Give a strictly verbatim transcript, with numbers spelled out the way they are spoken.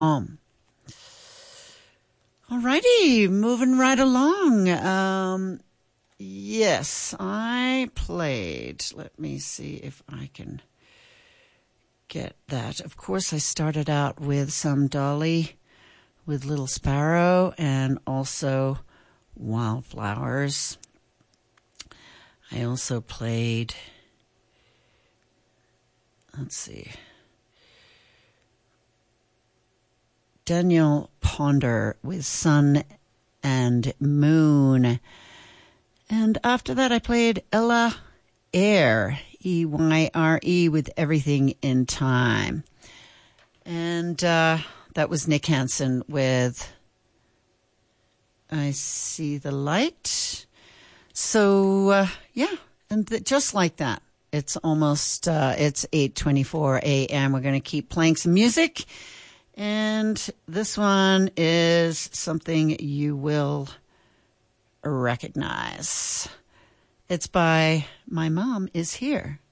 Um. Alrighty, moving right along. Um, yes, I played. Let me see if I can get that. Of course, I started out with some Dolly with Little Sparrow and also Wildflowers. I also played, let's see, Daniel Ponder with Sun and Moon. And after that, I played Ella Eyre, E Y R E, with Everything in Time. And uh, that was Nick Hansen with I See the Light. So, uh, yeah, and th- just like that, it's almost, uh, it's eight twenty-four a.m. We're going to keep playing some music. And this one is something you will recognize. It's by My Mom Is Here.